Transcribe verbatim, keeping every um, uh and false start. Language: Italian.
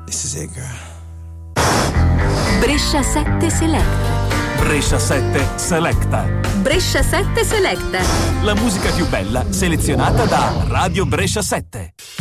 This is it, girl. Brescia sette Selecta. Brescia sette Selecta. Brescia sette Selecta. La musica più bella selezionata da Radio Brescia sette.